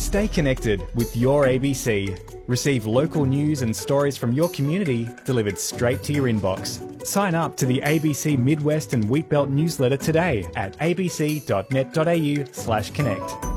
Stay connected with your ABC. Receive local news and stories from your community delivered straight to your inbox. Sign up to the ABC Midwest and Wheatbelt newsletter today at abc.net.au/connect.